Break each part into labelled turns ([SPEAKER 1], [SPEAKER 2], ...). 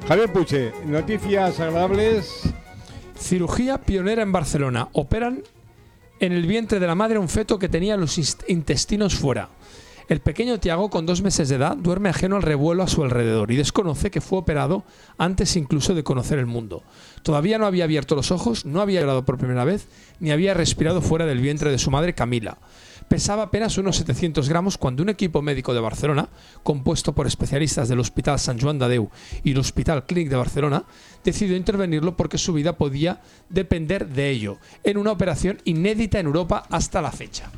[SPEAKER 1] Javier Puche, noticias agradables.
[SPEAKER 2] Cirugía pionera en Barcelona. Operan en el vientre de la madre un feto que tenía los intestinos fuera. El pequeño Tiago, con 2 meses de edad, duerme ajeno al revuelo a su alrededor y desconoce que fue operado antes incluso de conocer el mundo. Todavía no había abierto los ojos, no había llorado por primera vez, ni había respirado fuera del vientre de su madre, Camila. Pesaba apenas unos 700 gramos cuando un equipo médico de Barcelona, compuesto por especialistas del Hospital Sant Joan de Déu y el Hospital Clínic de Barcelona, decidió intervenirlo porque su vida podía depender de ello, en una operación inédita en Europa hasta la fecha.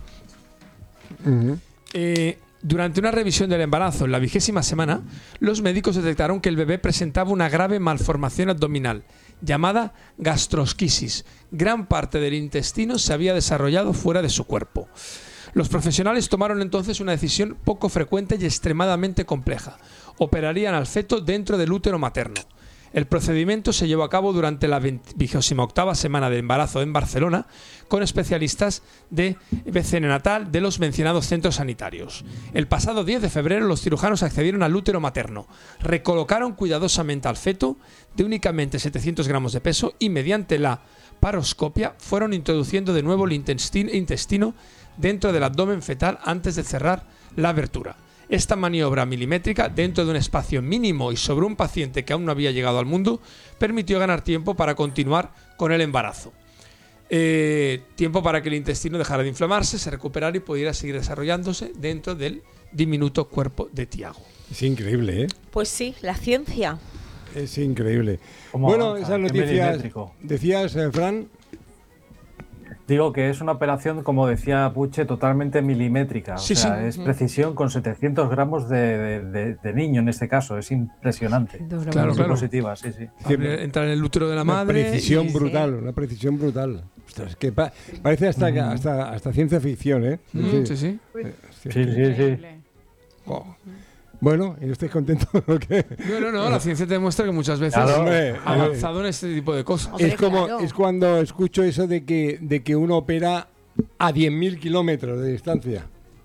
[SPEAKER 2] Durante una revisión del embarazo en la 20ª semana, los médicos detectaron que el bebé presentaba una grave malformación abdominal llamada gastrosquisis. Gran parte del intestino se había desarrollado fuera de su cuerpo. Los profesionales tomaron entonces una decisión poco frecuente y extremadamente compleja. Operarían al feto dentro del útero materno. El procedimiento se llevó a cabo durante la 28ª semana de embarazo en Barcelona con especialistas de BCN Natal de los mencionados centros sanitarios. El pasado 10 de febrero los cirujanos accedieron al útero materno, recolocaron cuidadosamente al feto de únicamente 700 gramos de peso y mediante la paroscopia fueron introduciendo de nuevo el intestino dentro del abdomen fetal antes de cerrar la abertura. Esta maniobra milimétrica, dentro de un espacio mínimo y sobre un paciente que aún no había llegado al mundo, permitió ganar tiempo para continuar con el embarazo. Tiempo para que el intestino dejara de inflamarse, se recuperara y pudiera seguir desarrollándose dentro del diminuto cuerpo de Tiago.
[SPEAKER 1] Es increíble, ¿eh?
[SPEAKER 3] Pues sí, la ciencia.
[SPEAKER 1] Es increíble. Bueno, esas noticias... Decías, Fran...
[SPEAKER 4] Digo que es una operación, como decía Puche, totalmente milimétrica.
[SPEAKER 2] Sí,
[SPEAKER 4] o sea,
[SPEAKER 2] sí.
[SPEAKER 4] Es precisión con 700 gramos de niño en este caso. Es impresionante.
[SPEAKER 2] Claro, claro.
[SPEAKER 4] Positiva, sí, sí.
[SPEAKER 2] Entrar en el útero de la madre.
[SPEAKER 1] Una precisión brutal, una precisión brutal. Ostras, que parece hasta ciencia ficción, ¿eh?
[SPEAKER 2] Sí, sí.
[SPEAKER 4] Sí.
[SPEAKER 1] Oh. Bueno, ¿y no estáis contentos o qué?
[SPEAKER 2] No, la ciencia te demuestra que muchas veces ha avanzado en este tipo de cosas.
[SPEAKER 1] Es como es cuando escucho eso de que uno opera a 10.000 kilómetros de distancia.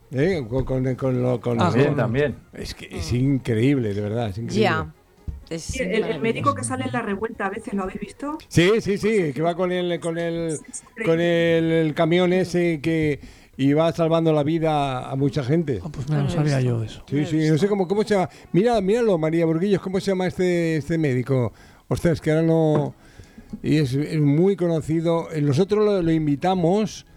[SPEAKER 4] También.
[SPEAKER 1] Es que es increíble, de verdad, es increíble.
[SPEAKER 3] Ya.
[SPEAKER 5] El médico que sale en la revuelta a veces, ¿lo habéis visto?
[SPEAKER 1] Sí, que va con el camión ese y va salvando la vida a mucha gente.
[SPEAKER 2] Pues no sabía yo de eso.
[SPEAKER 1] Sí, no sé cómo se llama. Míralo, María Burguillos, ¿cómo se llama este médico? Ostras, que ahora no... Y es muy conocido. Nosotros lo invitamos.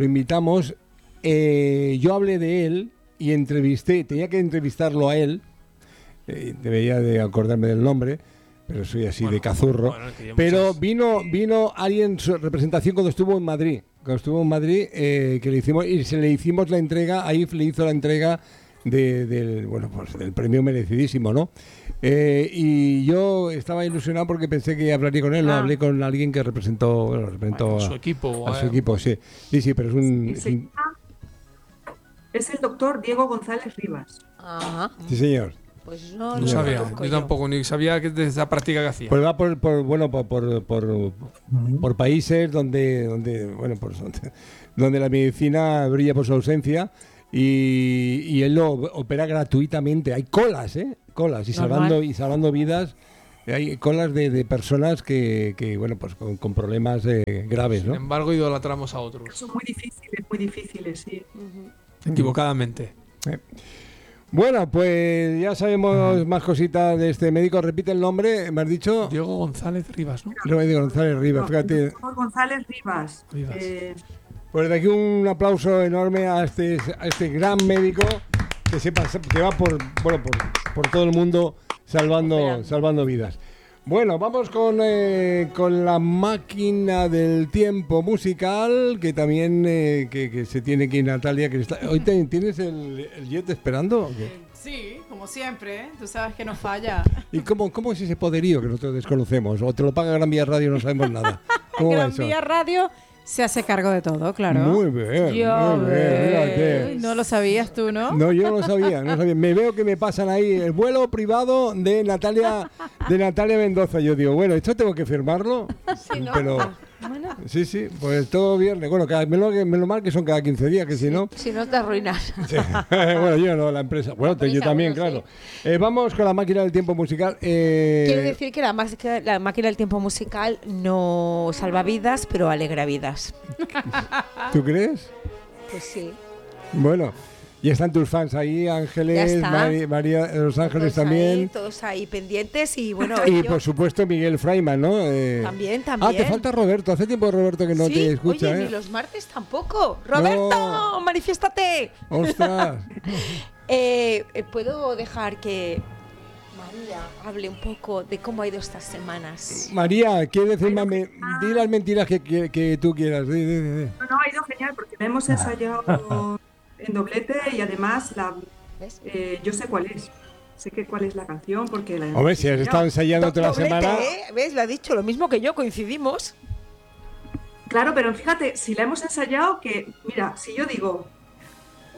[SPEAKER 1] Yo hablé de él y tenía que entrevistarlo a él. Debería de acordarme del nombre, pero soy así de cazurro. Pero vino alguien en su representación cuando estuvo en Madrid. Que le hicimos la entrega, ahí le hizo la entrega del premio merecidísimo, ¿no? Y yo estaba ilusionado porque pensé que hablaría con él, no hablé con alguien que representó
[SPEAKER 2] a su equipo.
[SPEAKER 1] A su equipo, sí. Sí, pero
[SPEAKER 5] es el doctor Diego González Rivas.
[SPEAKER 3] Ajá.
[SPEAKER 1] Sí, señor.
[SPEAKER 3] Pues
[SPEAKER 2] no sabía, yo tampoco ni sabía que de esa práctica que hacía.
[SPEAKER 1] Pues va por países donde la medicina brilla por su ausencia y él lo opera gratuitamente. Hay colas, y salvando vidas. Hay colas de personas que con problemas graves, ¿no?
[SPEAKER 2] Sin embargo, idolatramos a otros.
[SPEAKER 5] Son muy difíciles, sí.
[SPEAKER 2] Equivocadamente.
[SPEAKER 1] Bueno, pues ya sabemos más cositas de este médico. Repite el nombre, me has dicho.
[SPEAKER 2] Diego González Rivas, ¿no?
[SPEAKER 1] Diego González Rivas, fíjate.
[SPEAKER 5] Diego González Rivas.
[SPEAKER 1] Pues de aquí un aplauso enorme a este gran médico que va por todo el mundo salvando vidas. Bueno, vamos con la máquina del tiempo musical, que también que se tiene que ir Natalia. ¿Hoy tienes el jet esperando o qué?
[SPEAKER 6] Sí, como siempre, tú sabes que no falla.
[SPEAKER 1] ¿Y cómo es ese poderío que nosotros desconocemos? ¿O te lo paga Gran Vía Radio y no sabemos nada? ¿Cómo va eso?
[SPEAKER 6] Gran Vía Radio se hace cargo de todo, claro.
[SPEAKER 1] Muy bien, fíjate.
[SPEAKER 6] No lo sabías tú, ¿no?
[SPEAKER 1] No, yo no lo sabía. Me veo que me pasan ahí el vuelo privado de Natalia Mendoza. Yo digo, bueno, ¿esto tengo que firmarlo?
[SPEAKER 3] Sí, ¿no?
[SPEAKER 1] Pero
[SPEAKER 3] Bueno,
[SPEAKER 1] Sí, pues todo viernes. Bueno, menos mal que son cada 15 días, que si no...
[SPEAKER 3] si no te arruinas.
[SPEAKER 1] Sí. Bueno, yo no, la empresa. Bueno, yo también,
[SPEAKER 3] bueno,
[SPEAKER 1] claro. Vamos con la máquina del tiempo musical.
[SPEAKER 3] Quiero decir que la máquina del tiempo musical no salva vidas, pero alegra vidas.
[SPEAKER 1] ¿Tú crees?
[SPEAKER 3] Pues sí.
[SPEAKER 1] Bueno, y están tus fans ahí, Ángeles, María de los Ángeles
[SPEAKER 3] Todos
[SPEAKER 1] también.
[SPEAKER 3] ahí, todos ahí pendientes y bueno.
[SPEAKER 1] Y
[SPEAKER 3] yo
[SPEAKER 1] por supuesto Miguel Freiman, ¿no?
[SPEAKER 3] También.
[SPEAKER 1] Ah, te falta Roberto. Hace tiempo, Roberto, que no
[SPEAKER 3] sí,
[SPEAKER 1] te escucha.
[SPEAKER 3] oye, ni los martes tampoco. ¡Roberto!
[SPEAKER 1] No.
[SPEAKER 3] ¡Manifiéstate!
[SPEAKER 1] ¡Ostras!
[SPEAKER 3] ¿Puedo dejar que María hable un poco de cómo ha ido estas semanas?
[SPEAKER 1] María, ¿quieres decir di las mentiras que tú quieras? Di.
[SPEAKER 5] No, ha ido genial porque la hemos ensayado en doblete y además
[SPEAKER 3] ¿Ves?
[SPEAKER 5] yo sé cuál es. Sé cuál es la canción porque la hemos
[SPEAKER 1] Hombre, si has estado ensayando toda la
[SPEAKER 3] Doblete,
[SPEAKER 1] semana...
[SPEAKER 3] ¿Ves? Lo ha dicho lo mismo que yo, coincidimos.
[SPEAKER 5] Claro, pero fíjate, si la hemos ensayado, que mira, si yo digo